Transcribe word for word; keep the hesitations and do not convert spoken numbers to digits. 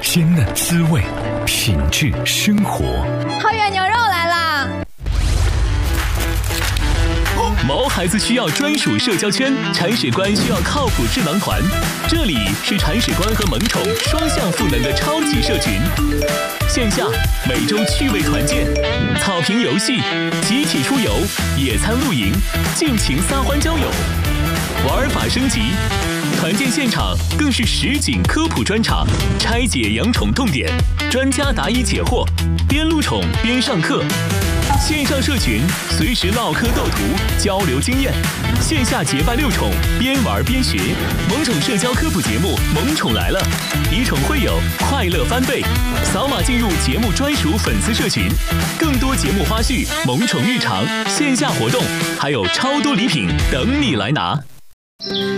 鲜嫩滋味，品质生活。 好远牛肉来啦！ 毛孩子需要专属社交圈，铲屎官需要靠谱智囊团。这里是铲屎官和萌宠双向赋能的超级社群。线下每周趣味团建、草坪游戏、集体出游、野餐露营、尽情撒欢交友，玩法升级。团建现场更是实景科普专场，拆解养宠痛点，专家答疑解惑，边录宠边上课。线上社群随时唠嗑斗图，交流经验；线下结拜遛宠，边玩边学。萌宠社交科普节目《萌宠来了》，以宠会友，快乐翻倍。扫码进入节目专属粉丝社群，更多节目花絮、萌宠日常、线下活动，还有超多礼品等你来拿。